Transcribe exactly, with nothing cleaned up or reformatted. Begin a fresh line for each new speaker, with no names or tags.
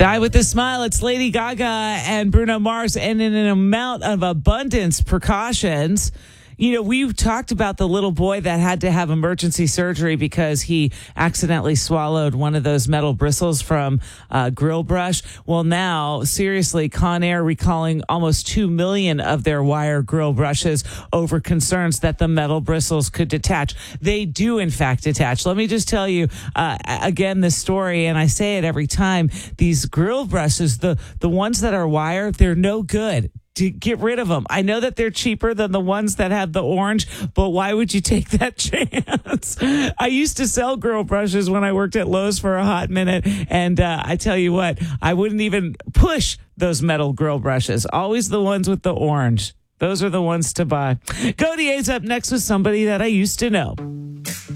Die with a Smile. It's Lady Gaga and Bruno Mars, and in an amount of abundance precautions. You know, we've talked about the little boy that had to have emergency surgery because he accidentally swallowed one of those metal bristles from uh, grill brush. Well, now, seriously, Conair recalling almost two million of their wire grill brushes over concerns that the metal bristles could detach. They do, in fact, detach. Let me just tell you, uh, again, this story, and I say it every time, these grill brushes, the, the ones that are wire, they're no good. To get rid of them. I know that they're cheaper than the ones that have the orange, but why would you take that chance? I used to sell grill brushes when I worked at Lowe's for a hot minute, and uh, I tell you what, I wouldn't even push those metal grill brushes. Always the ones with the orange. Those are the ones to buy. Cody A's up next with somebody that I used to know.